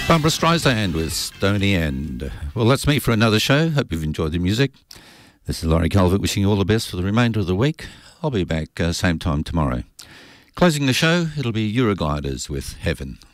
Barbara Streisand with Stony End. Well, that's me for another show. Hope you've enjoyed the music. This is Laurie Calvert wishing you all the best for the remainder of the week. I'll be back same time tomorrow. Closing the show, it'll be Eurogliders with Heaven.